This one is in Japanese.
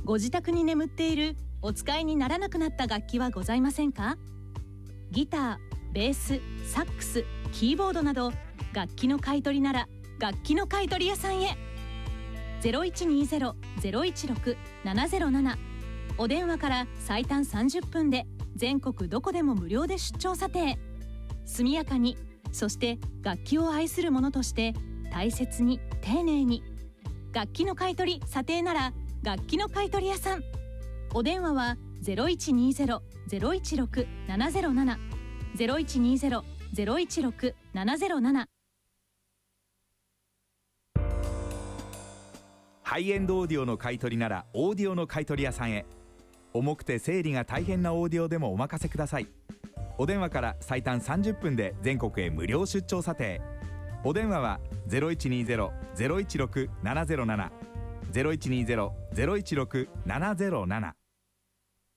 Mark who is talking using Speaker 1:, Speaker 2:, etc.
Speaker 1: ご自宅に眠っているお使いにならなくなった楽器はございませんか？ギター、ベース、サックス、キーボードなど楽器の買い取りなら楽器の買い取り屋さんへ。0120-016-707、お電話から最短30分で全国どこでも無料で出張査定。速やかに、そして楽器を愛する者として大切に丁寧に。楽器の買い取り査定なら楽器の買い取り屋さん。お電話は 0120-016-707 0120-016-707。
Speaker 2: ハイエンドオーディオの買い取りならオーディオの買い取り屋さんへ。重くて整理が大変なオーディオでもお任せください。お電話から最短30分で全国へ無料出張査定。お電話は 0120-016-707 0120-016-707